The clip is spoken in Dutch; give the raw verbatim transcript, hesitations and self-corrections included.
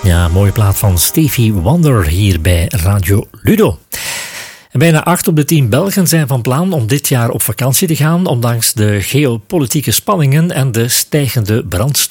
Ja, mooie plaat van Stevie Wonder hier bij Radio Ludo. En bijna acht op de tien Belgen zijn van plan om dit jaar op vakantie te gaan, ondanks de geopolitieke spanningen en de stijgende brandstof.